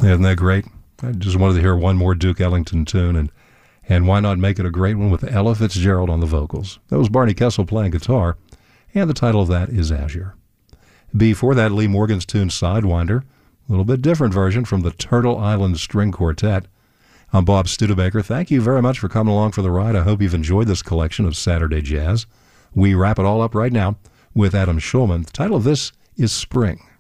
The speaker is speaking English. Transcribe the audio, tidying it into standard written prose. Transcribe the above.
Isn't that great? I just wanted to hear one more Duke Ellington tune, and why not make it a great one with Ella Fitzgerald on the vocals? That was Barney Kessel playing guitar, and the title of that is Azure. Before that, Lee Morgan's tune Sidewinder, a little bit different version from the Turtle Island String Quartet. I'm Bob Studebaker. Thank you very much for coming along for the ride. I hope you've enjoyed this collection of Saturday Jazz. We wrap it all up right now with Adam Shulman. The title of this is Spring.